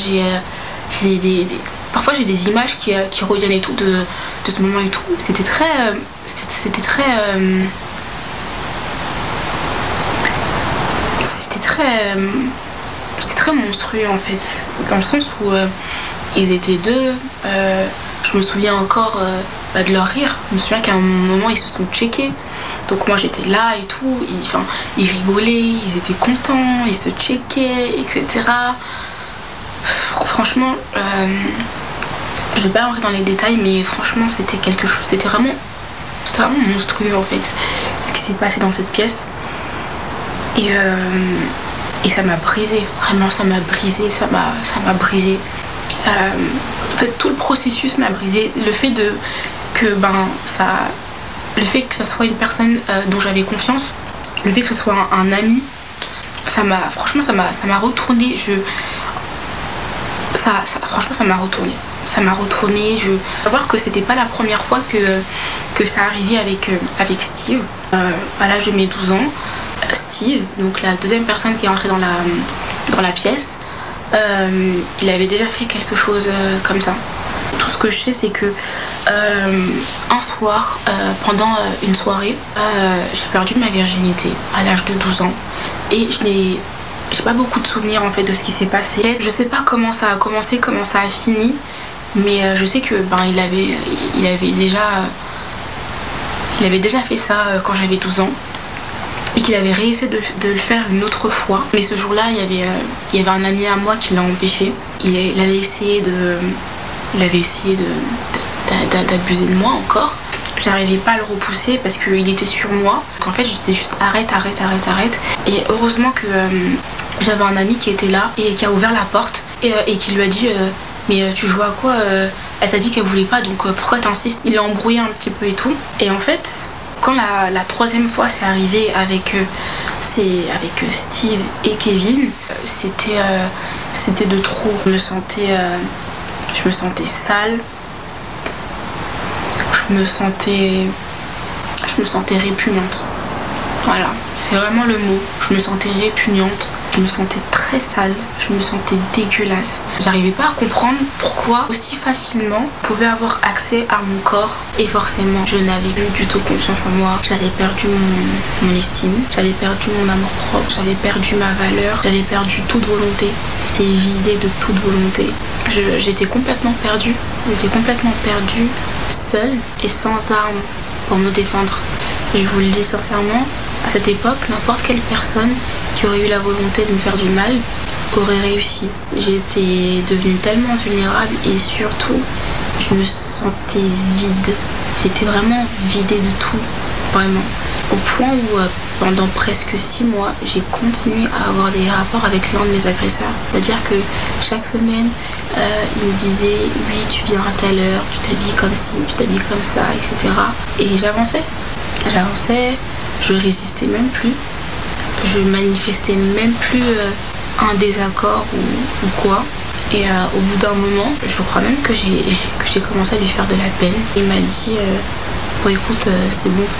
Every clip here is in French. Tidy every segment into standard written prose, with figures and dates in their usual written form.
parfois j'ai des images qui reviennent et tout de ce moment et tout. C'était très monstrueux en fait, dans le sens où ils étaient deux. Je me souviens encore de leur rire. Je me souviens qu'à un moment ils se sont checkés. Donc moi j'étais là et tout. Ils rigolaient, ils étaient contents, ils se checkaient, etc. Franchement, je vais pas rentrer dans les détails, mais franchement c'était quelque chose. C'était vraiment monstrueux en fait, ce qui s'est passé dans cette pièce. Et ça m'a brisé. Vraiment ça m'a brisé. En fait, tout le processus m'a brisé. Le fait que ce soit une personne dont j'avais confiance, le fait que ce soit un ami, ça m'a retourné. Franchement, ça m'a retourné. Je veux savoir que c'était pas la première fois que ça arrivait avec Steve. À l'âge de mes 12 ans, Steve, donc la deuxième personne qui est entrée dans la pièce, il avait déjà fait quelque chose comme ça. Tout ce que je sais, c'est que un soir, pendant une soirée, j'ai perdu ma virginité à l'âge de 12 ans. Et j'ai pas beaucoup de souvenirs en fait de ce qui s'est passé. Je sais pas comment ça a commencé, comment ça a fini, mais je sais que il avait déjà fait ça quand j'avais 12 ans. Et qu'il avait réessayé de le faire une autre fois. Mais ce jour-là, il y avait un ami à moi qui l'a empêché. Il avait essayé d'abuser de moi encore. J'arrivais pas à le repousser parce qu'il était sur moi. Donc en fait, je disais juste arrête. Et heureusement que j'avais un ami qui était là et qui a ouvert la porte et qui lui a dit mais tu joues à quoi Elle t'a dit qu'elle voulait pas, donc pourquoi t'insistes? Il l'a embrouillé un petit peu et tout. Et en fait, quand la troisième fois c'est arrivé avec Steve et Kevin, c'était de trop. Je me sentais sale. Je me sentais répugnante. Voilà, c'est vraiment le mot. Je me sentais répugnante. Je me sentais très sale, je me sentais dégueulasse. J'arrivais pas à comprendre pourquoi aussi facilement je pouvais avoir accès à mon corps. Et forcément, je n'avais plus du tout confiance en moi. J'avais perdu mon estime, j'avais perdu mon amour propre, j'avais perdu ma valeur, j'avais perdu toute volonté. J'étais vidée de toute volonté. J'étais complètement perdue. Seule et sans armes pour me défendre. Je vous le dis sincèrement, à cette époque, n'importe quelle personne qui aurait eu la volonté de me faire du mal aurait réussi. J'étais devenue tellement vulnérable et surtout, je me sentais vide. J'étais vraiment vidée de tout, vraiment. Au point où pendant presque 6 mois, j'ai continué à avoir des rapports avec l'un de mes agresseurs. C'est-à-dire que chaque semaine, il me disait « oui, tu viens à telle heure, tu t'habilles comme ci, tu t'habilles comme ça, etc. » Et j'avançais, je résistais même plus. Je manifestais même plus un désaccord ou quoi. Et au bout d'un moment, je crois même que j'ai commencé à lui faire de la peine. Il m'a dit bon écoute, c'est bon,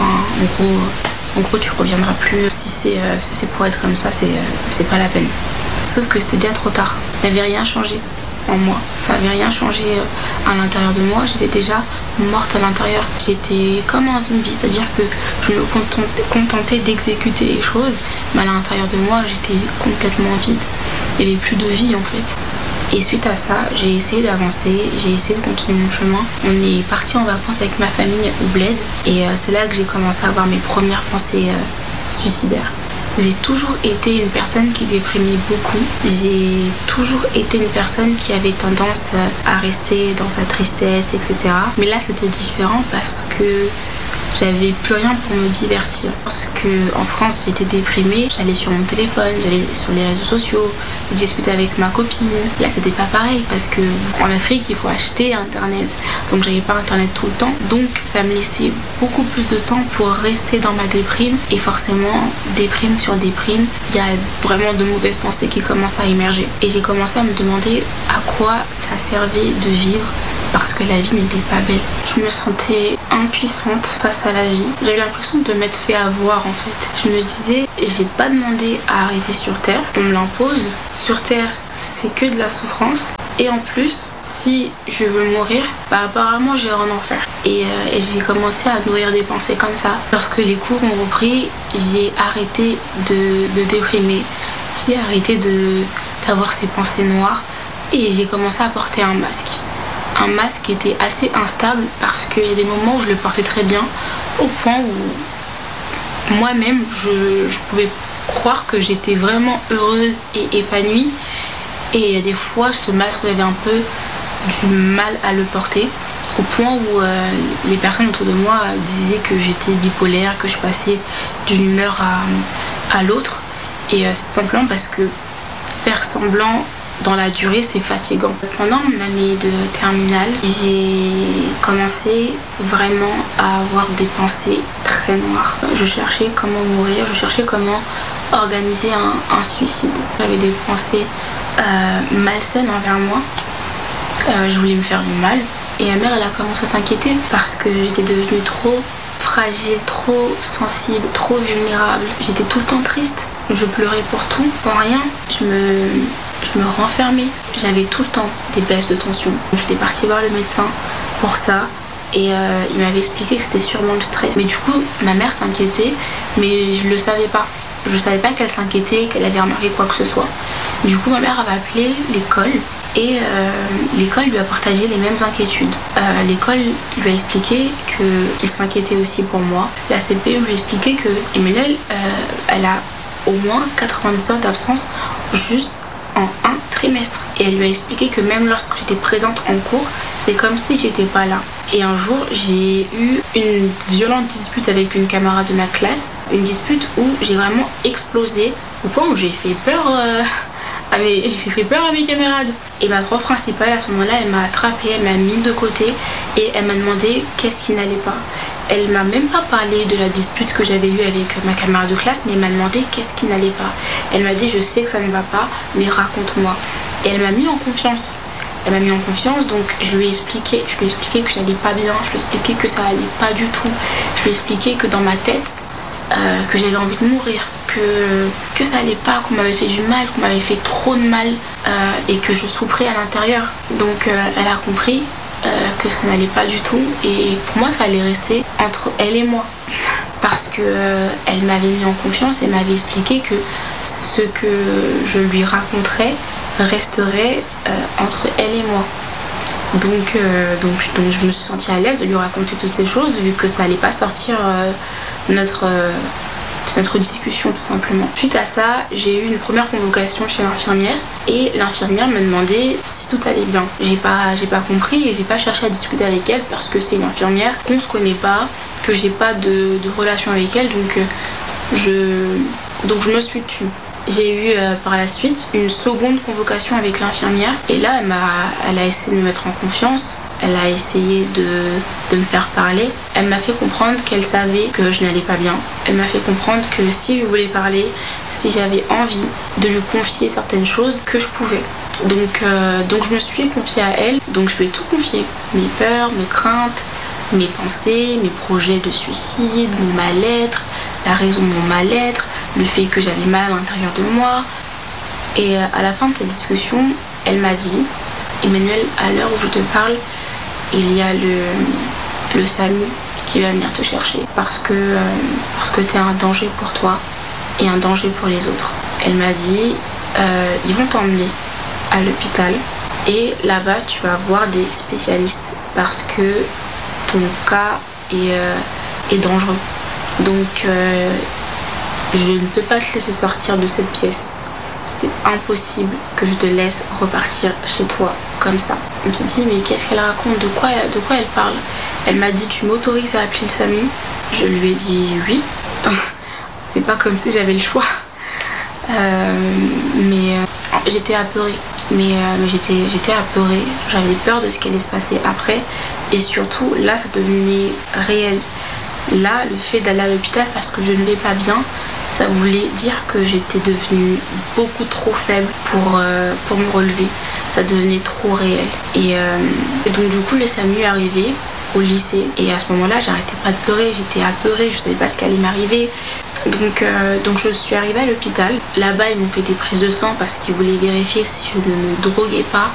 en gros tu reviendras plus. Si c'est pour être comme ça, c'est pas la peine. Sauf que c'était déjà trop tard. Il n'avait rien changé en moi. Ça n'avait rien changé à l'intérieur de moi. J'étais déjà morte à l'intérieur. J'étais comme un zombie, c'est-à-dire que je me contentais d'exécuter les choses, mais à l'intérieur de moi, j'étais complètement vide. Il n'y avait plus de vie en fait. Et suite à ça, j'ai essayé d'avancer, j'ai essayé de continuer mon chemin. On est parti en vacances avec ma famille au Bled et c'est là que j'ai commencé à avoir mes premières pensées suicidaires. J'ai toujours été une personne qui déprimait beaucoup. J'ai toujours été une personne qui avait tendance à rester dans sa tristesse, etc. Mais là, c'était différent parce que j'avais plus rien pour me divertir. Parce qu'en France, j'étais déprimée, j'allais sur mon téléphone, j'allais sur les réseaux sociaux, je discutais avec ma copine. Là, c'était pas pareil parce qu'en Afrique, il faut acheter Internet. Donc, j'avais pas Internet tout le temps. Donc, ça me laissait beaucoup plus de temps pour rester dans ma déprime. Et forcément, déprime sur déprime, il y a vraiment de mauvaises pensées qui commencent à émerger. Et j'ai commencé à me demander à quoi ça servait de vivre parce que la vie n'était pas belle. Je me sentais impuissante face à la vie. J'avais l'impression de m'être fait avoir en fait. Je me disais, j'ai pas demandé à arriver sur Terre, on me l'impose. Sur Terre, c'est que de la souffrance. Et en plus, si je veux mourir, apparemment j'irai en enfer. Et j'ai commencé à nourrir des pensées comme ça. Lorsque les cours ont repris, j'ai arrêté de déprimer. J'ai arrêté d'avoir ces pensées noires. Et j'ai commencé à porter un masque. Un masque qui était assez instable parce qu'il y a des moments où je le portais très bien, au point où moi-même je pouvais croire que j'étais vraiment heureuse et épanouie. Et il y a des fois, ce masque, j'avais un peu du mal à le porter, au point où les personnes autour de moi disaient que j'étais bipolaire, que je passais d'une humeur à l'autre. Et c'est simplement parce que faire semblant dans la durée, c'est fatigant. Pendant mon année de terminale, j'ai commencé vraiment à avoir des pensées très noires. Je cherchais comment mourir, je cherchais comment organiser un suicide. J'avais des pensées malsaines envers moi. Je voulais me faire du mal. Et ma mère, elle a commencé à s'inquiéter parce que j'étais devenue trop fragile, trop sensible, trop vulnérable. J'étais tout le temps triste. Je pleurais pour tout, pour rien. Je me renfermais. J'avais tout le temps des baisses de tension. J'étais partie voir le médecin pour ça. Et il m'avait expliqué que c'était sûrement le stress. Mais du coup, ma mère s'inquiétait, mais je le savais pas. Je savais pas qu'elle s'inquiétait, qu'elle avait remarqué quoi que ce soit. Du coup, ma mère avait appelé l'école et l'école lui a partagé les mêmes inquiétudes. L'école lui a expliqué qu'il s'inquiétait aussi pour moi. La CPE lui a expliqué que Emmanuelle, elle a au moins 90 heures d'absence juste en un trimestre. Et elle lui a expliqué que même lorsque j'étais présente en cours, c'est comme si j'étais pas là. Et un jour, j'ai eu une violente dispute avec une camarade de ma classe. Une dispute où j'ai vraiment explosé au point où j'ai fait peur à mes camarades. Et ma prof principale, à ce moment-là, elle m'a attrapée, elle m'a mis de côté et elle m'a demandé qu'est-ce qui n'allait pas. Elle m'a même pas parlé de la dispute que j'avais eue avec ma camarade de classe, mais elle m'a demandé qu'est-ce qui n'allait pas. Elle m'a dit, je sais que ça ne va pas, mais raconte-moi. Et elle m'a mis en confiance. Elle m'a mis en confiance, donc je lui ai expliqué que j'allais pas bien, je lui ai expliqué que ça allait pas du tout. Je lui ai expliqué que dans ma tête, que j'avais envie de mourir, que ça allait pas, qu'on m'avait fait du mal, qu'on m'avait fait trop de mal et que je souffrais à l'intérieur. Donc elle a compris que ça n'allait pas du tout et pour moi ça allait rester entre elle et moi parce que elle m'avait mis en confiance et m'avait expliqué que ce que je lui raconterais resterait entre elle et moi. Donc je me suis sentie à l'aise de lui raconter toutes ces choses vu que ça allait pas sortir notre discussion tout simplement. Suite à ça, j'ai eu une première convocation chez l'infirmière et l'infirmière me demandait si tout allait bien. J'ai pas compris et j'ai pas cherché à discuter avec elle parce que c'est une infirmière qu'on se connaît pas, que j'ai pas de relation avec elle, donc je me suis tue. J'ai eu par la suite une seconde convocation avec l'infirmière et là elle a essayé de me mettre en confiance. Elle a essayé de me faire parler. Elle m'a fait comprendre qu'elle savait que je n'allais pas bien. Elle m'a fait comprendre que si je voulais parler, si j'avais envie de lui confier certaines choses, que je pouvais. Donc je me suis confiée à elle. Donc je lui ai tout confié. Mes peurs, mes craintes, mes pensées, mes projets de suicide, mon mal-être, la raison de mon mal-être, le fait que j'avais mal à l'intérieur de moi. Et à la fin de cette discussion, elle m'a dit, Emmanuelle, à l'heure où je te parle, il y a le SAMU qui va venir te chercher parce que tu es un danger pour toi et un danger pour les autres. Elle m'a dit, ils vont t'emmener à l'hôpital et là-bas tu vas voir des spécialistes parce que ton cas est dangereux. Donc je ne peux pas te laisser sortir de cette pièce. C'est impossible que je te laisse repartir chez toi comme ça. Je me suis dit, mais qu'est-ce qu'elle raconte? De quoi elle parle? Elle m'a dit, tu m'autorises à appeler le SAMU? Je lui ai dit oui. C'est pas comme si j'avais le choix. J'étais apeurée. Mais j'étais apeurée. J'avais peur de ce qui allait se passer après. Et surtout, là, ça devenait réel. Là, le fait d'aller à l'hôpital parce que je ne vais pas bien, Ça voulait dire que j'étais devenue beaucoup trop faible pour me relever. Ça devenait trop réel. Et donc du coup, le SAMU est arrivé au lycée. Et à ce moment-là, j'arrêtais pas de pleurer. J'étais apeurée, je savais pas ce qui allait m'arriver. Donc je suis arrivée à l'hôpital. Là-bas, ils m'ont fait des prises de sang parce qu'ils voulaient vérifier si je ne me droguais pas.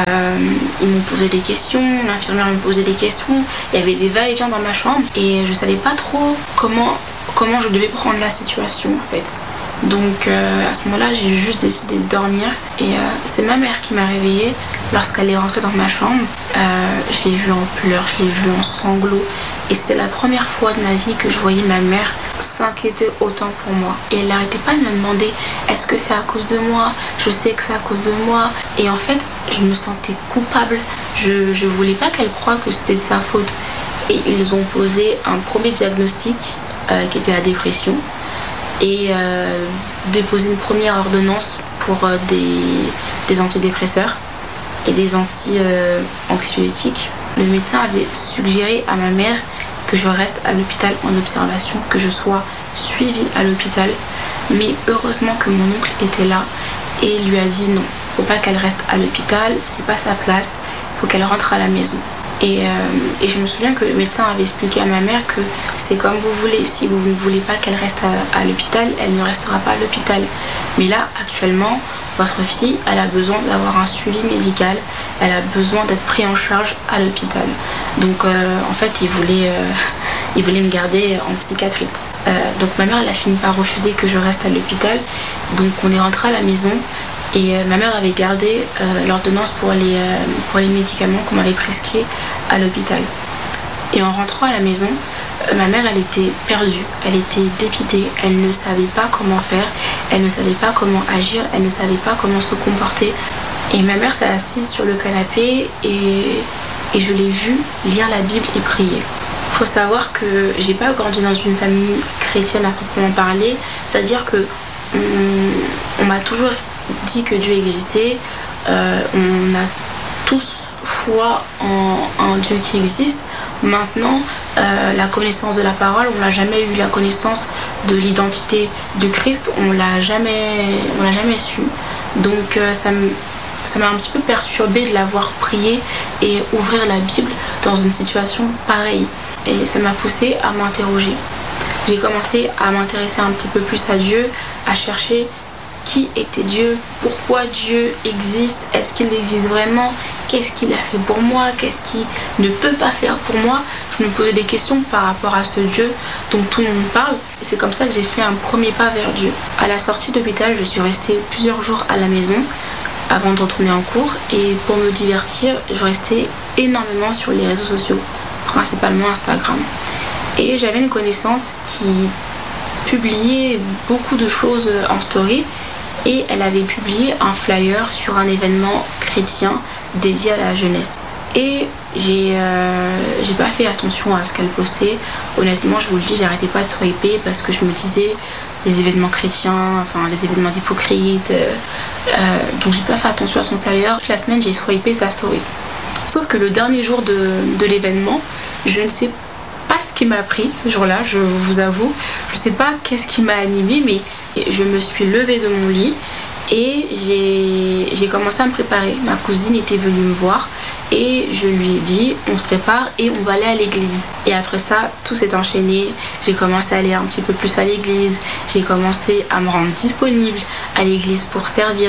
Ils m'ont posé des questions, l'infirmière me posait des questions. Il y avait des va-et-vient dans ma chambre et je savais pas trop comment je devais prendre la situation en fait. Donc à ce moment-là, j'ai juste décidé de dormir et c'est ma mère qui m'a réveillée lorsqu'elle est rentrée dans ma chambre. Je l'ai vue en pleurs, je l'ai vue en sanglots et c'était la première fois de ma vie que je voyais ma mère s'inquiéter autant pour moi. Et elle n'arrêtait pas de me demander est-ce que c'est à cause de moi? Je sais que c'est à cause de moi. Et en fait, je me sentais coupable. Je voulais pas qu'elle croie que c'était de sa faute. Et ils ont posé un premier diagnostic qui était la dépression et déposé une première ordonnance pour des antidépresseurs et des anti-anxiolytiques. Le médecin avait suggéré à ma mère que je reste à l'hôpital en observation, que je sois suivie à l'hôpital. Mais heureusement que mon oncle était là et lui a dit non, faut pas qu'elle reste à l'hôpital, c'est pas sa place, faut qu'elle rentre à la maison. Et je me souviens que le médecin avait expliqué à ma mère que c'est comme vous voulez, si vous ne voulez pas qu'elle reste à l'hôpital, elle ne restera pas à l'hôpital. Mais là, actuellement, votre fille, elle a besoin d'avoir un suivi médical, elle a besoin d'être prise en charge à l'hôpital. Donc en fait, il voulait me garder en psychiatrie. Donc ma mère, elle a fini par refuser que je reste à l'hôpital. Donc on est rentré à la maison. Et ma mère avait gardé l'ordonnance pour les médicaments qu'on m'avait prescrits à l'hôpital. Et en rentrant à la maison, ma mère, elle était perdue, elle était dépitée, elle ne savait pas comment faire, elle ne savait pas comment agir, elle ne savait pas comment se comporter. Et ma mère s'est assise sur le canapé et je l'ai vue lire la Bible et prier. Il faut savoir que j'ai pas grandi dans une famille chrétienne à proprement parler, c'est-à-dire que on m'a toujours dit que Dieu existait, on a tous foi en un Dieu qui existe. Maintenant, la connaissance de la parole, on n'a jamais eu la connaissance de l'identité de Christ, on l'a jamais su. Donc ça m'a un petit peu perturbée de l'avoir prié et ouvrir la Bible dans une situation pareille. Et ça m'a poussée à m'interroger. J'ai commencé à m'intéresser un petit peu plus à Dieu, à chercher qui était Dieu, pourquoi Dieu existe, est-ce qu'il existe vraiment, qu'est-ce qu'il a fait pour moi, qu'est-ce qu'il ne peut pas faire pour moi. Je me posais des questions par rapport à ce Dieu dont tout le monde parle. Et c'est comme ça que j'ai fait un premier pas vers Dieu. À la sortie de l'hôpital, je suis restée plusieurs jours à la maison avant de retourner en cours. Et pour me divertir, je restais énormément sur les réseaux sociaux, principalement Instagram. Et j'avais une connaissance qui publiait beaucoup de choses en story. Et elle avait publié un flyer sur un événement chrétien dédié à la jeunesse. Et j'ai pas fait attention à ce qu'elle postait. Honnêtement, je vous le dis, j'arrêtais pas de swiper parce que je me disais les événements chrétiens, enfin les événements d'hypocrites. Donc j'ai pas fait attention à son flyer. Toute la semaine, j'ai swipé sa story. Sauf que le dernier jour de l'événement, je ne sais pas ce qui m'a pris ce jour-là, je vous avoue. Je sais pas qu'est-ce qui m'a animée, mais je me suis levée de mon lit et j'ai commencé à me préparer. Ma cousine était venue me voir et je lui ai dit on se prépare et on va aller à l'église. Et après ça, tout s'est enchaîné. J'ai commencé à aller un petit peu plus à l'église. J'ai commencé à me rendre disponible à l'église pour servir,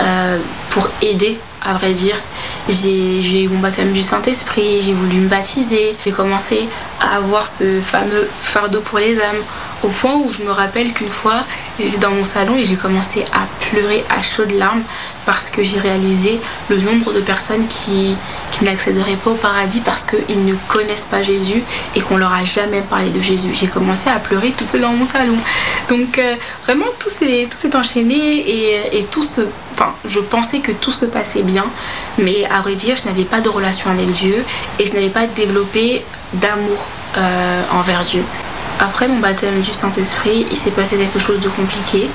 pour aider, à vrai dire. J'ai eu mon baptême du Saint-Esprit, j'ai voulu me baptiser. J'ai commencé à avoir ce fameux fardeau pour les âmes. Au point où je me rappelle qu'une fois, j'étais dans mon salon et j'ai commencé à pleurer à chaudes larmes parce que j'ai réalisé le nombre de personnes qui n'accéderaient pas au paradis parce qu'ils ne connaissent pas Jésus et qu'on leur a jamais parlé de Jésus. J'ai commencé à pleurer toute seule dans mon salon. Donc vraiment tout s'est enchaîné et je pensais que tout se passait bien, mais à vrai dire, je n'avais pas de relation avec Dieu et je n'avais pas développé d'amour envers Dieu. Après mon baptême du Saint-Esprit, il s'est passé quelque chose de compliqué.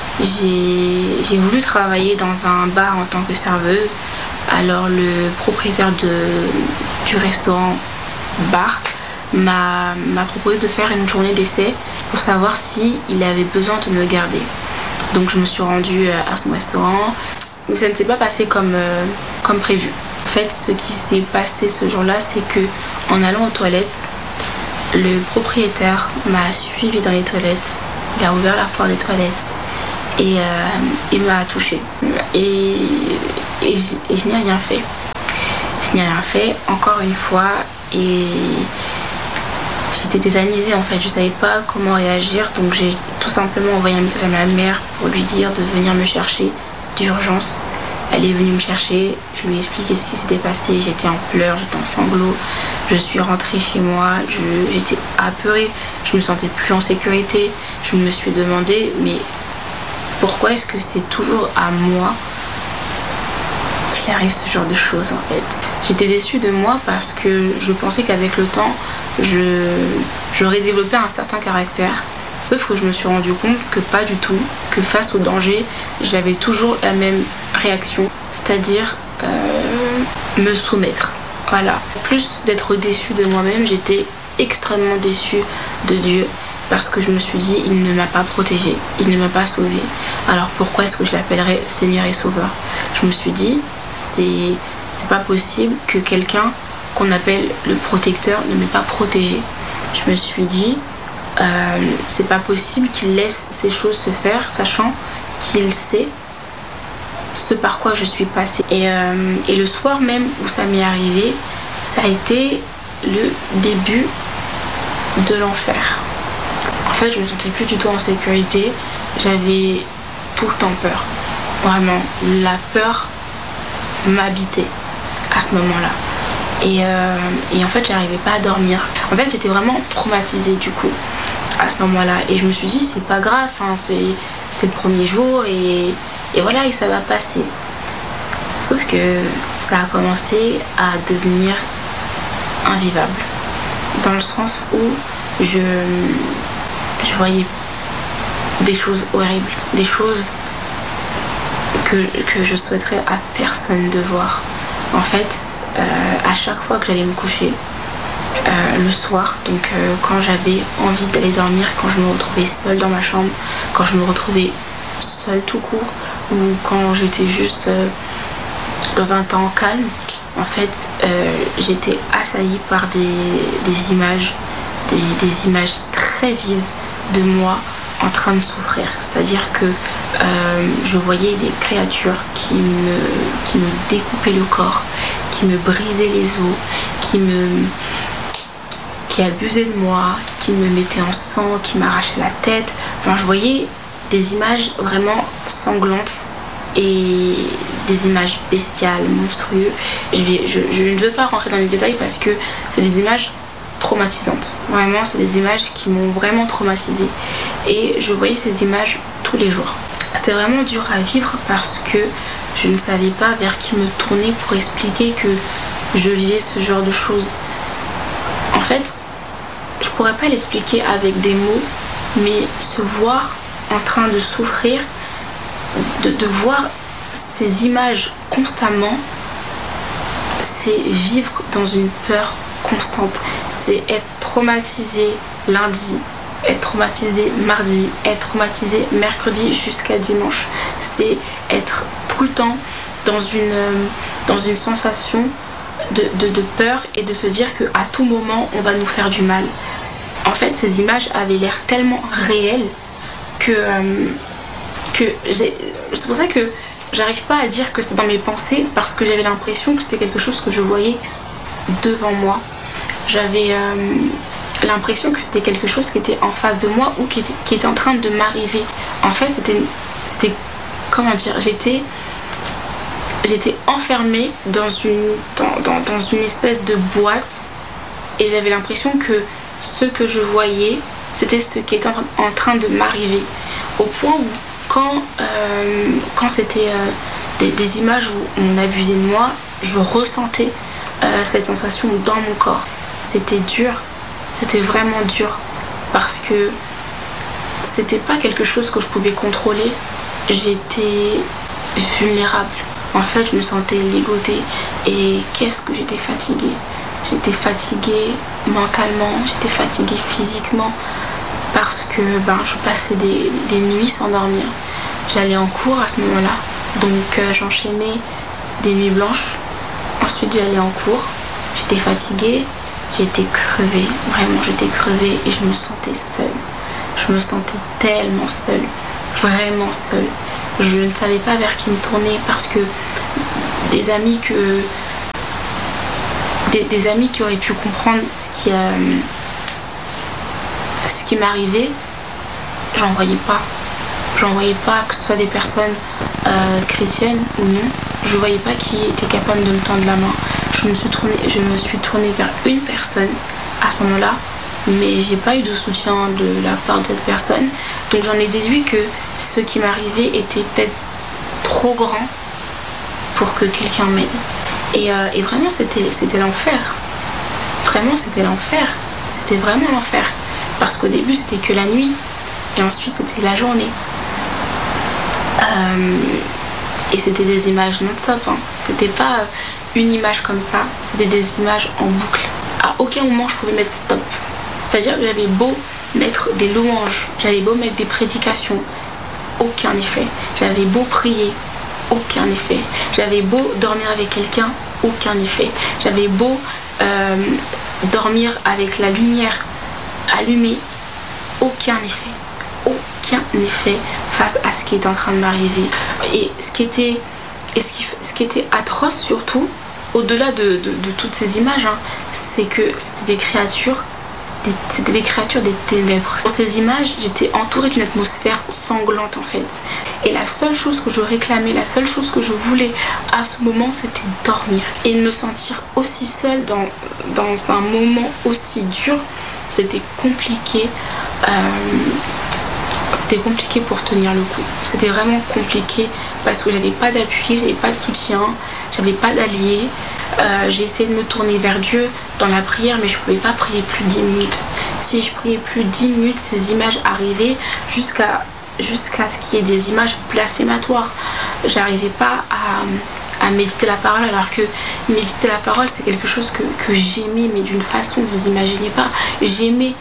J'ai voulu travailler dans un bar en tant que serveuse. Alors le propriétaire du restaurant bar m'a proposé de faire une journée d'essai pour savoir si il avait besoin de me garder. Donc je me suis rendue à son restaurant, mais ça ne s'est pas passé comme prévu. En fait, ce qui s'est passé ce jour-là, c'est que en allant aux toilettes, le propriétaire m'a suivi dans les toilettes, il a ouvert la porte des toilettes et il m'a touchée. Et je n'ai rien fait. Je n'ai rien fait, encore une fois, et j'étais tétanisée en fait, je savais pas comment réagir, donc j'ai tout simplement envoyé un message à ma mère pour lui dire de venir me chercher d'urgence. Elle est venue me chercher, je lui ai expliqué ce qui s'était passé, j'étais en pleurs, j'étais en sanglots, je suis rentrée chez moi, j'étais apeurée, je me sentais plus en sécurité, je me suis demandé mais pourquoi est-ce que c'est toujours à moi qu'il arrive ce genre de choses en fait. J'étais déçue de moi parce que je pensais qu'avec le temps, j'aurais développé un certain caractère. Sauf que je me suis rendu compte que pas du tout, que face au danger, j'avais toujours la même réaction, c'est-à-dire me soumettre. Voilà. Plus d'être déçue de moi-même, j'étais extrêmement déçue de Dieu parce que je me suis dit, il ne m'a pas protégée, il ne m'a pas sauvée. Alors pourquoi est-ce que je l'appellerais Seigneur et Sauveur? Je me suis dit, c'est pas possible que quelqu'un qu'on appelle le protecteur ne m'ait pas protégée. Je me suis dit, c'est pas possible qu'il laisse ces choses se faire, sachant qu'il sait ce par quoi je suis passée. Et le soir même où ça m'est arrivé, ça a été le début de l'enfer. En fait, je me sentais plus du tout en sécurité. J'avais tout le temps peur. Vraiment, la peur m'habitait à ce moment-là. Et en fait, j'arrivais pas à dormir. En fait, j'étais vraiment traumatisée du coup à ce moment-là. Et je me suis dit, c'est pas grave, hein, c'est le premier jour et voilà, et ça va passer. Sauf que ça a commencé à devenir invivable. Dans le sens où je voyais des choses horribles, des choses que je souhaiterais à personne de voir. En fait, à chaque fois que j'allais me coucher, le soir, donc quand j'avais envie d'aller dormir, quand je me retrouvais seule dans ma chambre, quand je me retrouvais seule tout court, ou quand j'étais juste dans un temps calme, en fait, j'étais assaillie par des images, des images très vives de moi en train de souffrir. C'est-à-dire que je voyais des créatures qui me découpaient le corps, qui me brisaient les os, qui abusaient de moi, qui me mettaient en sang, qui m'arrachaient la tête. Enfin, je voyais des images vraiment sanglantes et des images bestiales, monstrueuses. Je ne veux pas rentrer dans les détails parce que c'est des images traumatisantes. Vraiment, c'est des images qui m'ont vraiment traumatisée. Et je voyais ces images tous les jours. C'était vraiment dur à vivre parce que je ne savais pas vers qui me tourner pour expliquer que je vivais ce genre de choses. En fait, je pourrais pas l'expliquer avec des mots, mais se voir en train de souffrir, de voir ces images constamment, c'est vivre dans une peur constante. C'est être traumatisé lundi, être traumatisé mardi, être traumatisé mercredi jusqu'à dimanche. C'est être tout le temps dans une sensation de peur et de se dire qu'à tout moment on va nous faire du mal. En fait, ces images avaient l'air tellement réelles que c'est pour ça que j'arrive pas à dire que c'était dans mes pensées, parce que j'avais l'impression que c'était quelque chose que je voyais devant moi. J'avais l'impression que c'était quelque chose qui était en face de moi ou qui était en train de m'arriver. En fait, c'était comment dire, j'étais enfermée dans une espèce de boîte et j'avais l'impression que ce que je voyais, c'était ce qui était en train de m'arriver. Au point où quand c'était des images où on abusait de moi, je ressentais cette sensation dans mon corps. C'était dur, c'était vraiment dur parce que c'était pas quelque chose que je pouvais contrôler. J'étais vulnérable. En fait, je me sentais ligotée et qu'est-ce que j'étais fatiguée. j'étais fatiguée mentalement, j'étais fatiguée physiquement parce que je passais des nuits sans dormir. J'allais en cours à ce moment-là, donc j'enchaînais des nuits blanches. Ensuite j'allais en cours, j'étais fatiguée, j'étais crevée, vraiment j'étais crevée et je me sentais seule. Je me sentais tellement seule, vraiment seule. Je ne savais pas vers qui me tourner parce que des amis qui auraient pu comprendre ce qui m'arrivait, j'en voyais pas. J'en voyais pas, que ce soit des personnes chrétiennes ou non. Je voyais pas qui était capable de me tendre la main. Je me suis tournée vers une personne à ce moment-là, mais j'ai pas eu de soutien de la part de cette personne. Donc j'en ai déduit que ce qui m'arrivait était peut-être trop grand pour que quelqu'un m'aide. Et vraiment c'était l'enfer. Vraiment c'était l'enfer. C'était vraiment l'enfer. Parce qu'au début c'était que la nuit et ensuite c'était la journée. Et c'était des images non-stop. C'était pas une image comme ça, c'était des images en boucle. À aucun moment je pouvais mettre stop. C'est-à-dire que j'avais beau mettre des louanges, j'avais beau mettre des prédications, aucun effet. J'avais beau prier, aucun effet. J'avais beau dormir avec quelqu'un, aucun effet. J'avais beau dormir avec la lumière allumée, aucun effet. Aucun effet face à ce qui est en train de m'arriver. Et ce qui était atroce surtout, au-delà de toutes ces images, c'est que c'était des créatures des ténèbres. Dans ces images, j'étais entourée d'une atmosphère sanglante en fait. Et la seule chose que je réclamais, la seule chose que je voulais à ce moment, c'était dormir. Et me sentir aussi seule dans un moment aussi dur, c'était compliqué. C'était compliqué pour tenir le coup. C'était vraiment compliqué parce que j'avais pas d'appui, j'avais pas de soutien, j'avais pas d'alliés. J'ai essayé de me tourner vers Dieu dans la prière, mais je pouvais pas prier plus de 10 minutes. Si je priais plus de 10 minutes, ces images arrivaient jusqu'à ce qu'il y ait des images blasphématoires. J'arrivais pas à méditer la parole, alors que méditer la parole, c'est quelque chose que j'aimais, mais d'une façon, vous imaginez pas. J'aimais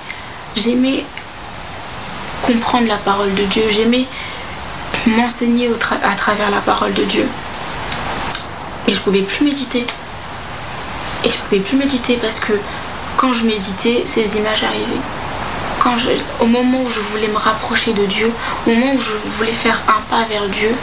comprendre la parole de Dieu, j'aimais m'enseigner à travers la parole de Dieu. Et je pouvais plus méditer. Parce que quand je méditais, ces images arrivaient. Au moment où je voulais me rapprocher de Dieu, au moment où je voulais faire un pas vers Dieu,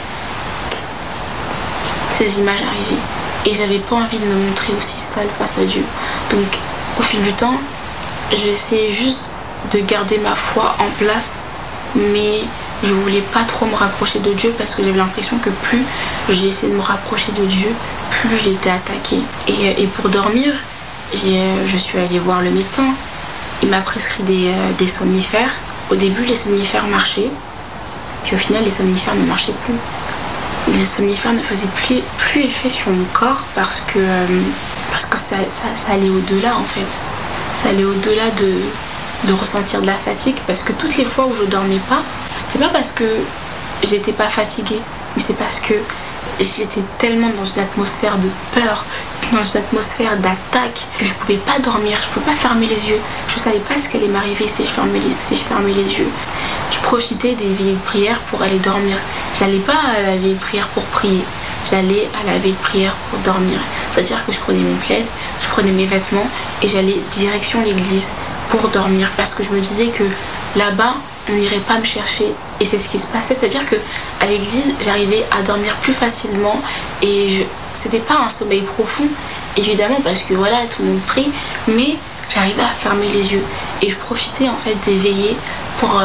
ces images arrivaient. Et j'avais pas envie de me montrer aussi seule face à Dieu. Donc au fil du temps, j'ai essayé juste de garder ma foi en place, mais je voulais pas trop me rapprocher de Dieu parce que j'avais l'impression que plus j'ai essayé de me rapprocher de Dieu, plus j'étais attaquée. Et pour dormir, je suis allée voir le médecin. Il m'a prescrit des somnifères. Au début, les somnifères marchaient, puis au final, les somnifères ne marchaient plus. Les somnifères ne faisaient plus effet sur mon corps parce que ça allait au-delà en fait. Ça allait au-delà de ressentir de la fatigue, parce que toutes les fois où je dormais pas, c'était pas parce que j'étais pas fatiguée, mais c'est parce que j'étais tellement dans une atmosphère de peur, dans une atmosphère d'attaque, que je pouvais pas dormir, je pouvais pas fermer les yeux. Je savais pas ce qui allait m'arriver si je fermais les yeux. Je profitais des veillées de prière pour aller dormir. J'allais pas à la veillée de prière pour prier, j'allais à la veillée de prière pour dormir. C'est-à-dire que je prenais mon plaid, je prenais mes vêtements et j'allais direction l'église pour dormir, parce que je me disais que là-bas on n'irait pas me chercher, et c'est ce qui se passait. C'est-à-dire que à l'église j'arrivais à dormir plus facilement, et c'était pas un sommeil profond évidemment parce que voilà, tout le monde prie, mais j'arrivais à fermer les yeux et je profitais en fait des veillées pour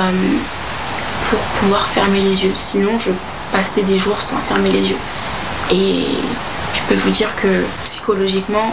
pouvoir fermer les yeux. Sinon je passais des jours sans fermer les yeux, et je peux vous dire que psychologiquement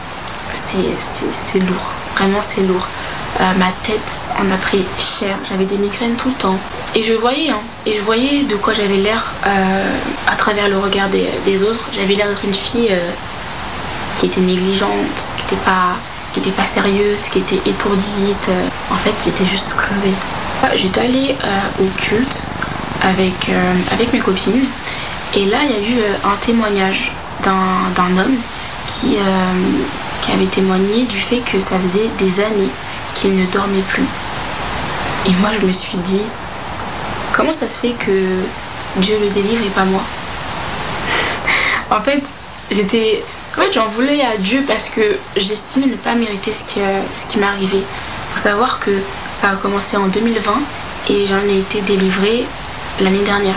c'est lourd, vraiment c'est lourd. Ma tête en a pris cher, j'avais des migraines tout le temps. Et je voyais de quoi j'avais l'air à travers le regard des autres. J'avais l'air d'être une fille qui était négligente, qui était pas sérieuse, qui était étourdie. En fait, j'étais juste crevée. J'étais allée au culte avec mes copines. Et là, il y a eu un témoignage d'un homme qui avait témoigné du fait que ça faisait des années qu'il ne dormait plus. Et moi, je me suis dit, comment ça se fait que Dieu le délivre et pas moi? En fait, j'en voulais à Dieu parce que j'estimais ne pas mériter ce qui m'arrivait. Il faut savoir que ça a commencé en 2020 et j'en ai été délivrée l'année dernière.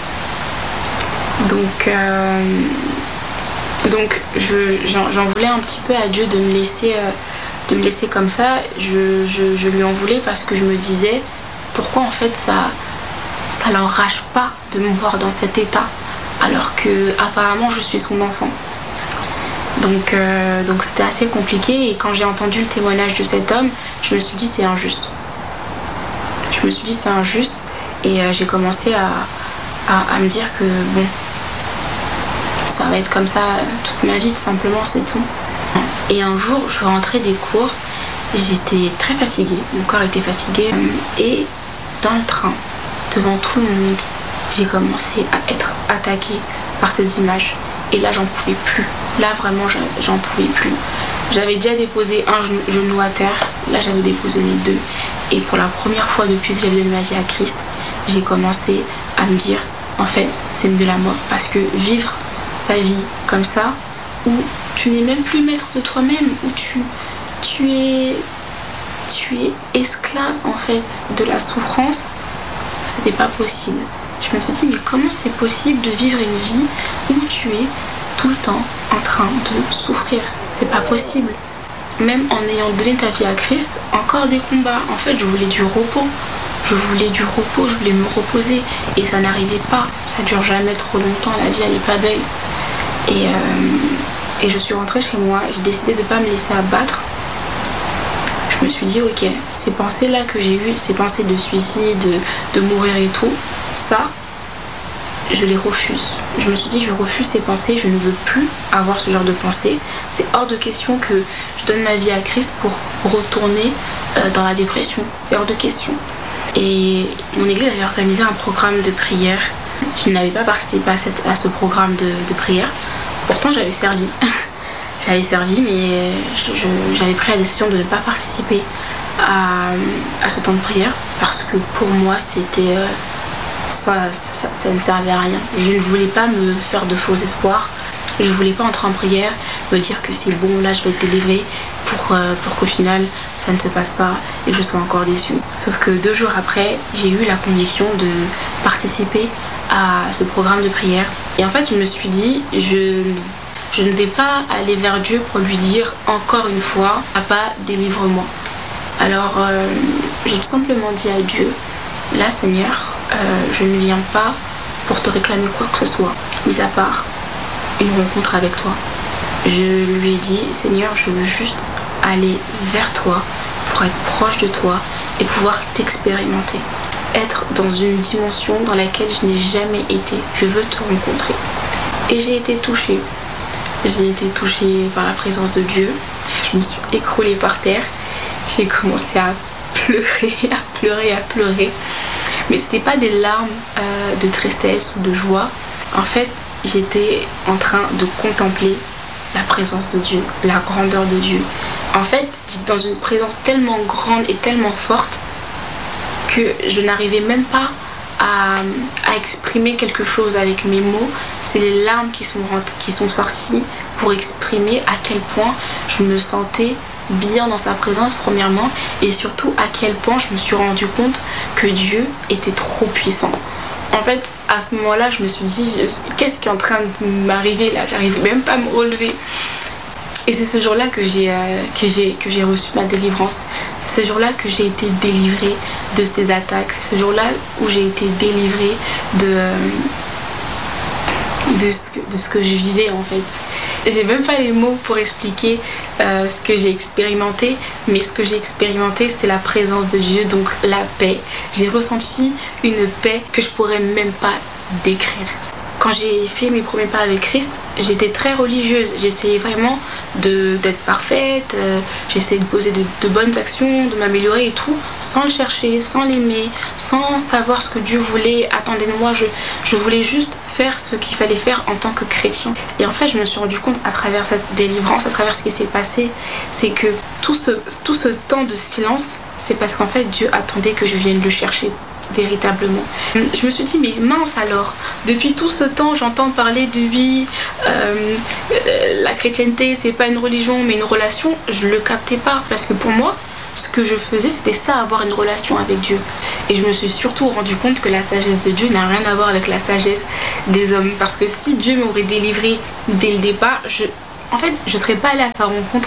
Donc j'en voulais un petit peu à Dieu de me laisser comme ça. Je lui en voulais parce que je me disais, pourquoi en fait ça l'enrage pas de me voir dans cet état alors que apparemment je suis son enfant. Donc c'était assez compliqué et quand j'ai entendu le témoignage de cet homme, je me suis dit c'est injuste. Et j'ai commencé à me dire que bon, ça va être comme ça toute ma vie tout simplement, c'est tout. Et un jour, je rentrais des cours, j'étais très fatiguée, mon corps était fatigué et dans le train, devant tout le monde, j'ai commencé à être attaquée par ces images. Et là, j'en pouvais plus. Là, vraiment, j'en pouvais plus. J'avais déjà déposé un genou à terre. Là, j'avais déposé les deux. Et pour la première fois depuis que j'avais donné ma vie à Christ, j'ai commencé à me dire, en fait, c'est mieux la mort. Parce que vivre sa vie comme ça, où tu n'es même plus maître de toi-même, où tu es esclave, en fait, de la souffrance, c'était pas possible. Je me suis dit, mais comment c'est possible de vivre une vie où tu es tout le temps en train de souffrir? C'est pas possible. Même en ayant donné ta vie à Christ, encore des combats. En fait, je voulais du repos. Je voulais me reposer. Et ça n'arrivait pas. Ça dure jamais trop longtemps. La vie, elle est pas belle. Et je suis rentrée chez moi. J'ai décidé de pas me laisser abattre. Je me suis dit, ok, ces pensées-là que j'ai eues, ces pensées de suicide, de mourir et tout, ça, je les refuse. Je me suis dit, je refuse ces pensées, je ne veux plus avoir ce genre de pensées. C'est hors de question que je donne ma vie à Christ pour retourner dans la dépression. C'est hors de question. Et mon église avait organisé un programme de prière. Je n'avais pas participé à ce programme de prière. Pourtant, j'avais servi. J'avais servi, mais j'avais pris la décision de ne pas participer à ce temps de prière parce que pour moi, c'était ça ne servait à rien. Je ne voulais pas me faire de faux espoirs. Je ne voulais pas entrer en prière, me dire que c'est bon, là, je vais être délivrée pour qu'au final, ça ne se passe pas et que je sois encore déçue. Sauf que 2 jours après, j'ai eu la conviction de participer à ce programme de prière. Et en fait, je me suis dit, je ne vais pas aller vers Dieu pour lui dire encore une fois, Papa, délivre-moi. Alors, j'ai tout simplement dit à Dieu, là Seigneur, je ne viens pas pour te réclamer quoi que ce soit, mis à part une rencontre avec toi. Je lui ai dit, Seigneur, je veux juste aller vers toi pour être proche de toi et pouvoir t'expérimenter. Être dans une dimension dans laquelle je n'ai jamais été. Je veux te rencontrer. Et j'ai été touchée. J'ai été touchée par la présence de Dieu. Je me suis écroulée par terre. J'ai commencé à pleurer. Mais c'était pas des larmes de tristesse ou de joie. En fait, j'étais en train de contempler la présence de Dieu, la grandeur de Dieu. En fait, j'étais dans une présence tellement grande et tellement forte que je n'arrivais même pas à exprimer quelque chose avec mes mots. C'est les larmes qui sont sorties pour exprimer à quel point je me sentais bien dans sa présence premièrement et surtout à quel point je me suis rendu compte que Dieu était trop puissant. En fait, à ce moment-là, je me suis dit, qu'est-ce qui est en train de m'arriver là? J'arrive même pas à me relever. Et c'est ce jour-là que j'ai reçu ma délivrance. C'est ce jour-là que j'ai été délivrée de ces attaques. C'est ce jour-là où j'ai été délivrée de ce que je vivais en fait. J'ai même pas les mots pour expliquer ce que j'ai expérimenté, mais ce que j'ai expérimenté, c'était la présence de Dieu, donc la paix. J'ai ressenti une paix que je pourrais même pas décrire. Quand j'ai fait mes premiers pas avec Christ, j'étais très religieuse. J'essayais vraiment d'être parfaite, j'essayais de poser de bonnes actions, de m'améliorer et tout, sans le chercher, sans l'aimer, sans savoir ce que Dieu voulait, attendait de moi. Je voulais juste faire ce qu'il fallait faire en tant que chrétien. Et en fait, je me suis rendu compte à travers cette délivrance, à travers ce qui s'est passé, c'est que tout ce temps de silence, c'est parce qu'en fait, Dieu attendait que je vienne le chercher. Véritablement. Je me suis dit, mais mince alors, depuis tout ce temps j'entends parler de oui, la chrétienté c'est pas une religion mais une relation. Je le captais pas parce que pour moi ce que je faisais c'était ça, avoir une relation avec Dieu. Et je me suis surtout rendu compte que la sagesse de Dieu n'a rien à voir avec la sagesse des hommes, parce que si Dieu m'aurait délivré dès le départ, je serais pas allée à sa rencontre,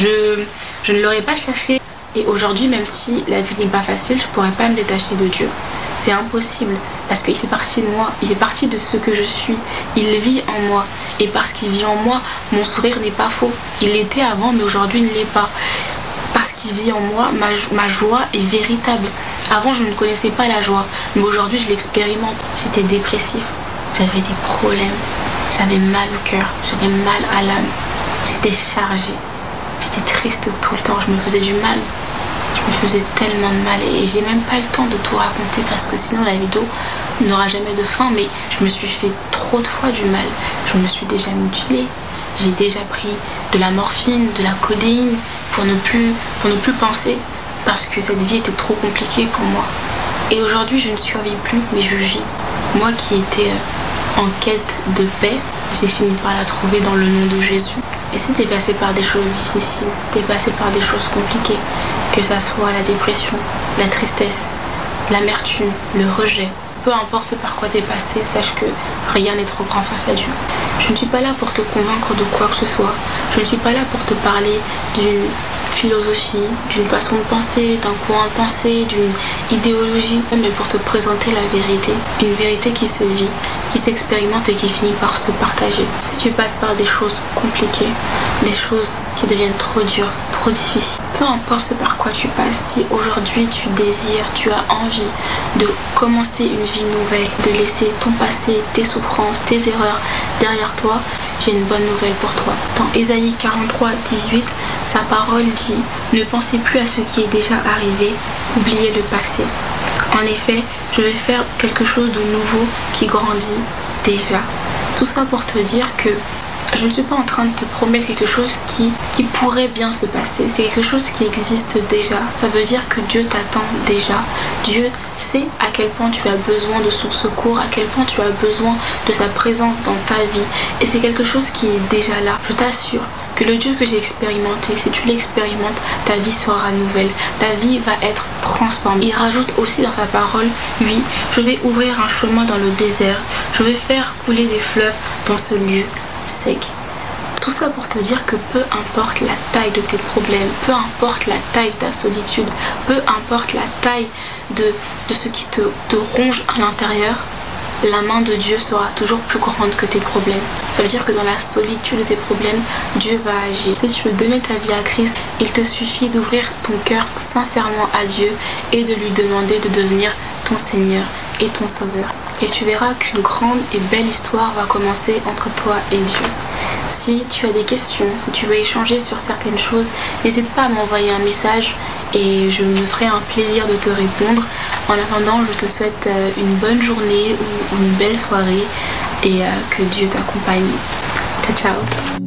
je ne l'aurais pas cherché. Et aujourd'hui, même si la vie n'est pas facile, je pourrais pas me détacher de Dieu. C'est impossible, parce qu'il fait partie de moi, il fait partie de ce que je suis. Il vit en moi. Et parce qu'il vit en moi, mon sourire n'est pas faux. Il l'était avant, mais aujourd'hui il ne l'est pas. Parce qu'il vit en moi, ma joie est véritable. Avant, je ne connaissais pas la joie, mais aujourd'hui je l'expérimente. J'étais dépressive, j'avais des problèmes, j'avais mal au cœur, j'avais mal à l'âme. J'étais chargée, j'étais triste tout le temps, je me faisais du mal. Je me faisais tellement de mal et j'ai même pas le temps de tout raconter parce que sinon la vidéo n'aura jamais de fin, mais je me suis fait trop de fois du mal. Je me suis déjà mutilée, j'ai déjà pris de la morphine, de la codéine pour ne plus penser parce que cette vie était trop compliquée pour moi. Et aujourd'hui je ne survis plus mais je vis. Moi qui étais en quête de paix, j'ai fini par la trouver dans le nom de Jésus. Et c'était passé par des choses difficiles, c'était passé par des choses compliquées, que ça soit la dépression, la tristesse, l'amertume, le rejet. Peu importe ce par quoi t'es passé, sache que rien n'est trop grand face à Dieu. Je ne suis pas là pour te convaincre de quoi que ce soit. Je ne suis pas là pour te parler d'une philosophie, d'une façon de penser, d'un courant de pensée, d'une idéologie, mais pour te présenter la vérité. Une vérité qui se vit, qui s'expérimente et qui finit par se partager. Si tu passes par des choses compliquées, des choses qui deviennent trop dures, trop difficiles, peu importe ce par quoi tu passes, si aujourd'hui tu désires, tu as envie de commencer une vie nouvelle, de laisser ton passé, tes souffrances, tes erreurs derrière toi, j'ai une bonne nouvelle pour toi. Dans Ésaïe 43, 18, sa parole dit « Ne pensez plus à ce qui est déjà arrivé, oubliez le passé. En effet, je vais faire quelque chose de nouveau qui grandit déjà. » Tout ça pour te dire que je ne suis pas en train de te promettre quelque chose qui pourrait bien se passer. C'est quelque chose qui existe déjà. Ça veut dire que Dieu t'attend déjà. Dieu sait à quel point tu as besoin de son secours, à quel point tu as besoin de sa présence dans ta vie. Et c'est quelque chose qui est déjà là. Je t'assure que le Dieu que j'ai expérimenté, si tu l'expérimentes, ta vie sera nouvelle. Ta vie va être transformée. Il rajoute aussi dans sa parole, oui, je vais ouvrir un chemin dans le désert. Je vais faire couler des fleuves dans ce lieu sec. Tout ça pour te dire que peu importe la taille de tes problèmes, peu importe la taille de ta solitude, peu importe la taille de ce qui te ronge à l'intérieur, la main de Dieu sera toujours plus grande que tes problèmes. Ça veut dire que dans la solitude de tes problèmes, Dieu va agir. Si tu veux donner ta vie à Christ, il te suffit d'ouvrir ton cœur sincèrement à Dieu et de lui demander de devenir ton Seigneur et ton Sauveur. Et tu verras qu'une grande et belle histoire va commencer entre toi et Dieu. Si tu as des questions, si tu veux échanger sur certaines choses, n'hésite pas à m'envoyer un message et je me ferai un plaisir de te répondre. En attendant, je te souhaite une bonne journée ou une belle soirée et que Dieu t'accompagne. Ciao, ciao.